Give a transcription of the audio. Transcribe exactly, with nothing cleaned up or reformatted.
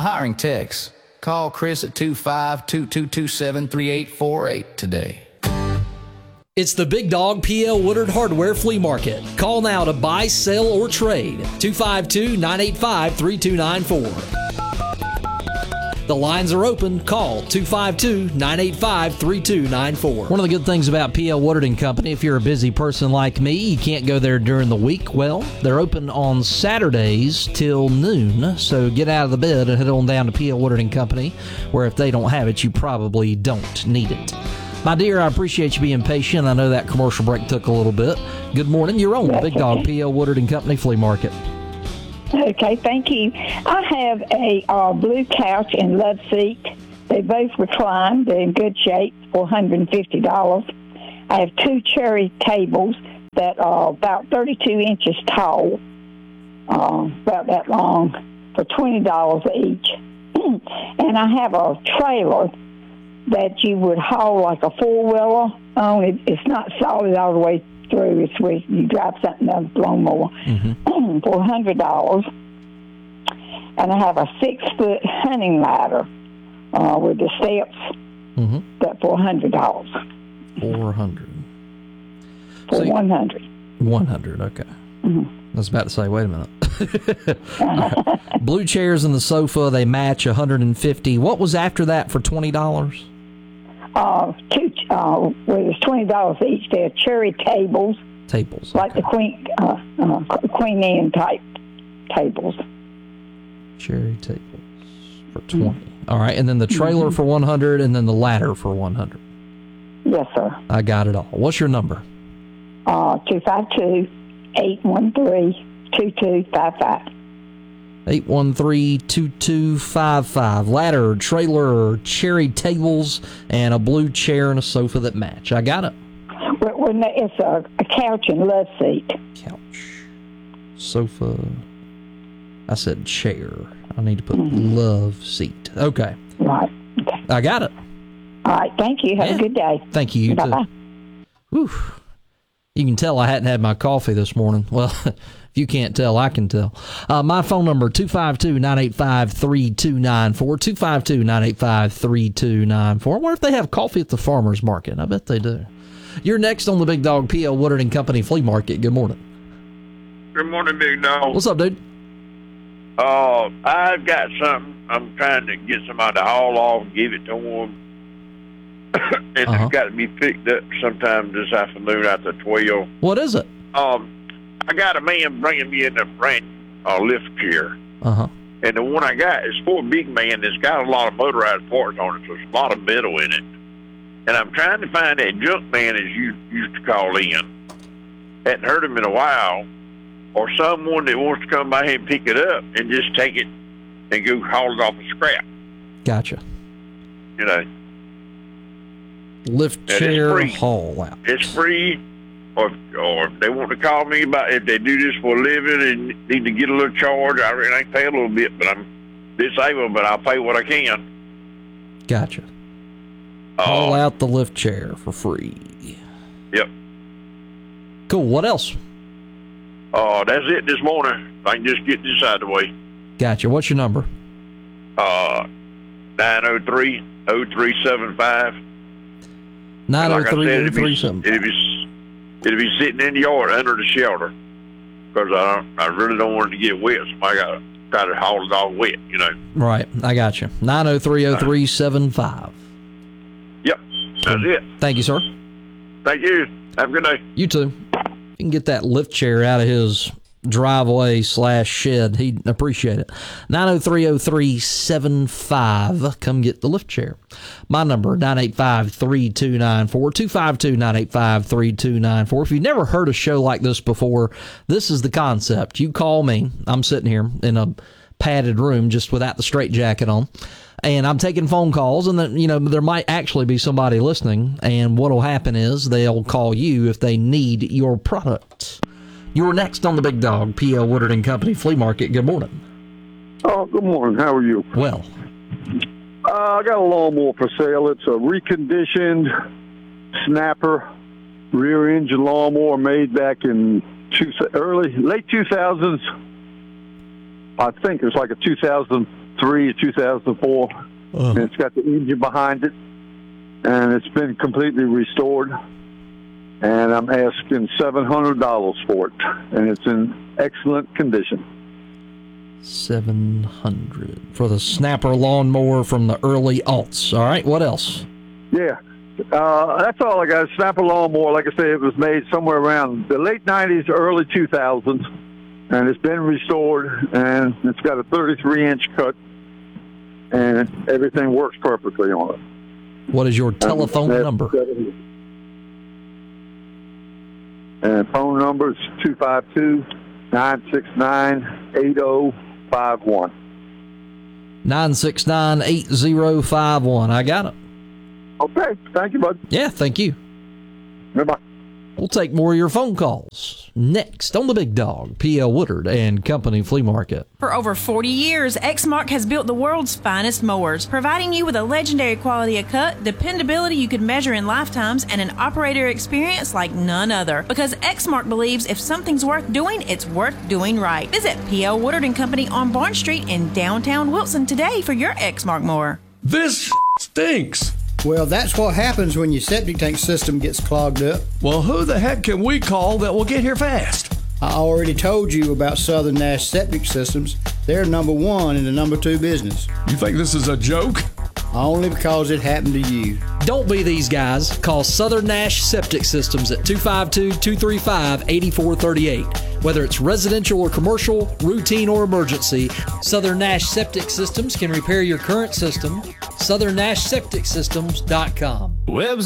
hiring techs. Call Chris at two five two, two two seven, three eight four eight today. It's the Big Dog P L Woodard Hardware Flea Market. Call now to buy, sell, or trade. two five two, nine eight five, three two nine four. The lines are open. Call two five two, nine eight five, three two nine four. One of the good things about P L Woodard and Company, if you're a busy person like me, you can't go there during the week. Well, they're open on Saturdays till noon, so get out of the bed and head on down to P L Woodard and Company, where if they don't have it, you probably don't need it. My dear, I appreciate you being patient. I know that commercial break took a little bit. Good morning. You're on the Big Dog P L Woodard and Company Flea Market. Okay, thank you. I have a uh, blue couch and love seat. They both recline. They're in good shape, four hundred fifty dollars. I have two cherry tables that are about thirty-two inches tall, uh, about that long, for twenty dollars each. And I have a trailer that you would haul like a four-wheeler on. It, it's not solid all the way through. It's where you drive something else, lawnmower, mm-hmm. for one hundred dollars. And I have a six-foot hunting ladder uh, with the steps, mm-hmm. that for one hundred dollars. four hundred dollars. For so one hundred dollars. one hundred dollars, okay. Mm-hmm. I was about to say, wait a minute. uh-huh. Blue chairs and the sofa, they match one hundred fifty dollars. What was after that for twenty dollars? Uh, two, uh, well, it's twenty dollars each. They're cherry tables. Tables. Like okay. the Queen uh, uh, Queen Anne type tables. Cherry tables for twenty. Mm-hmm. All right, and then the trailer mm-hmm. for one hundred, and then the ladder for one hundred. Yes, sir. I got it all. What's your number? Uh, two five two, eight one three, two two five five. eight one three, two two five five. Ladder, trailer, cherry tables, and a blue chair and a sofa that match. I got it. Well, well, it's a, a couch and love seat. Couch, sofa. I said chair. I need to put mm-hmm. love seat. Okay. Right. Okay. I got it. All right. Thank you. Have yeah. a good day. Thank you. You Bye-bye. too. Whew. You can tell I hadn't had my coffee this morning. Well, if you can't tell, I can tell. Uh, my phone number, two five two, nine eight five, three two nine four, two five two, nine eight five, three two nine four. I wonder if they have coffee at the farmer's market. I bet they do. You're next on the Big Dog P L Woodard and Company Flea Market. Good morning. Good morning, Big Dog. What's up, dude? Uh, I've got something I'm trying to get somebody to haul off and give it to them. and uh-huh. It's got to be picked up sometime this afternoon after twelve. What is it? Um, I got a man bringing me in a brand uh, lift chair. Uh-huh. And the one I got is for a big man. It's got a lot of motorized parts on it, so there's a lot of metal in it. And I'm trying to find that junk man, as you used to call in. Hadn't heard him in a while. Or someone that wants to come by here and pick it up and just take it and go haul it off the scrap. Gotcha. You know. Lift chair haul out. It's free. Or or if they want to call me about if they do this for a living and need to get a little charge, I reckon I can pay a little bit, but I'm disabled, but I'll pay what I can. Gotcha. Uh, haul out the lift chair for free. Yep. Cool. What else? Uh, that's it this morning. I can just get this out of the way. Gotcha. What's your number? Uh, nine oh three, oh three seven five. nine oh three, oh three seven five. It'll be, it'll be sitting in the yard under the shelter because I don't, I really don't want it to get wet. Somebody got to try to haul it off wet, you know. Right. I got you. nine oh three, oh three seven five. Yep. That's it. Thank you, sir. Thank you. Have a good day. You too. You can get that lift chair out of his driveway slash shed. He'd appreciate it. nine oh three, oh three seven five. Come get the lift chair. My number, nine eight five, three two nine four, two five two, nine eight five, three two nine four. If you've never heard a show like this before, this is the concept. You call me. I'm sitting here in a padded room just without the straitjacket on. And I'm taking phone calls, and then, you know, there might actually be somebody listening, and what'll happen is they'll call you if they need your product. You're next on the Big Dog P L Woodard and Company Flea Market. Good morning. Oh, good morning. How are you? Well. Uh, I got a lawnmower for sale. It's a reconditioned snapper rear engine lawnmower made back in two, early, late two thousands. I think it was like a two thousand three or two thousand four. Uh. And it's got the engine behind it, and it's been completely restored. And I'm asking seven hundred dollars for it, and it's in excellent condition. seven hundred for the Snapper lawnmower from the early aughts. All right, what else? Yeah, uh, that's all I got. Snapper lawnmower, like I say, it was made somewhere around the late nineties, early two thousands, and it's been restored, and it's got a thirty-three inch cut, and everything works perfectly on it. What is your telephone and number? And phone number is two five two, nine six nine, eight zero five one. nine six nine, eight zero five one. I got it. Okay, thank you, bud. Yeah, thank you. Bye-bye. We'll take more of your phone calls next on the Big Dog, P L. Woodard and Company Flea Market. For over forty years, Exmark has built the world's finest mowers, providing you with a legendary quality of cut, dependability you could measure in lifetimes, and an operator experience like none other. Because Exmark believes if something's worth doing, it's worth doing right. Visit P L. Woodard and Company on Barn Street in downtown Wilson today for your Exmark mower. This stinks. Well, that's what happens when your septic tank system gets clogged up. Well, who the heck can we call that will get here fast? I already told you about Southern Nash Septic Systems. They're number one in the number two business. You think this is a joke? Only because it happened to you. Don't be these guys. Call Southern Nash Septic Systems at two five two, two three five, eight four three eight. Whether it's residential or commercial, routine or emergency, Southern Nash Septic Systems can repair your current system. southern nash septic systems dot com. Webs